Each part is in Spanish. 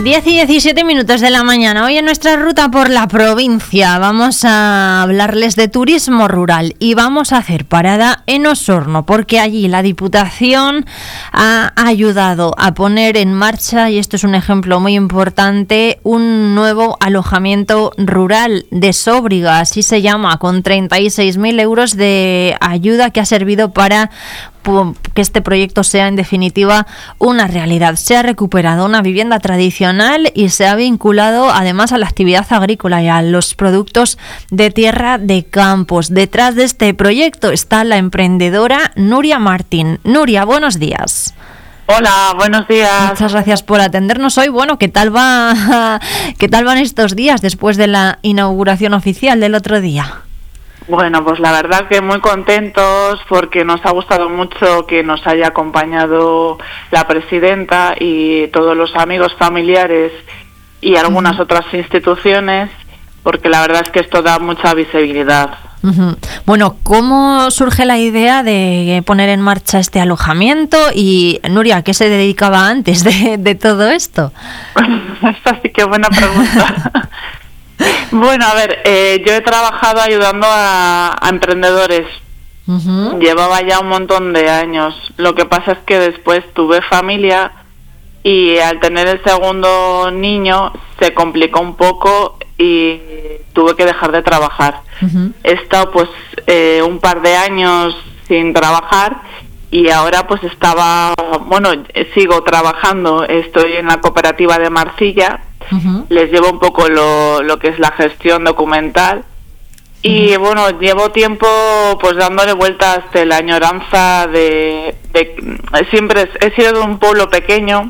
10 y 17 minutos de la mañana. Hoy en nuestra ruta por la provincia vamos a hablarles de turismo rural y vamos a hacer parada en Osorno porque allí la Diputación ha ayudado a poner en marcha, y esto es un ejemplo muy importante, un nuevo alojamiento rural de Sóbriga, así se llama, con 36.000 euros de ayuda que ha servido para que este proyecto sea en definitiva una realidad. Se ha recuperado una vivienda tradicional y se ha vinculado además a la actividad agrícola y a los productos de tierra de campos. Detrás de este proyecto está la emprendedora Nuria Martín. Nuria, buenos días. Hola, buenos días. Muchas gracias por atendernos hoy. Bueno, ¿qué tal van estos días después de la inauguración oficial del otro día? Bueno, pues la verdad que muy contentos porque nos ha gustado mucho que nos haya acompañado la presidenta y todos los amigos, familiares y algunas otras instituciones, porque la verdad es que esto da mucha visibilidad. Bueno, ¿cómo surge la idea de poner en marcha este alojamiento? Y Nuria, ¿a qué se dedicaba antes de todo esto? Esta sí que buena pregunta. Bueno, a ver, yo he trabajado ayudando a emprendedores. Llevaba ya un montón de años. Lo que pasa es que después tuve familia y al tener el segundo niño se complicó un poco y tuve que dejar de trabajar. He estado pues un par de años sin trabajar y ahora pues sigo trabajando. Estoy en la cooperativa de Marcilla. Les llevo un poco lo que es la gestión documental y bueno, llevo tiempo pues dándole vueltas de la añoranza de siempre he sido de un pueblo pequeño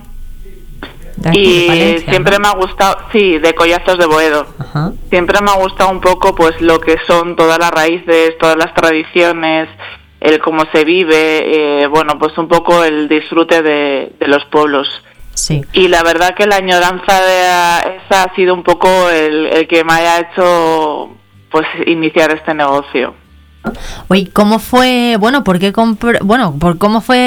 y Valencia, siempre, ¿no? Me ha gustado, sí, de Collazos de Boedo. Siempre me ha gustado un poco pues lo que son todas las raíces, todas las tradiciones, el cómo se vive, pues un poco el disfrute de los pueblos. Sí. Y la verdad que la añoranza esa ha sido un poco el que me haya hecho pues iniciar este negocio. Oye, ¿cómo fue? ¿Cómo fue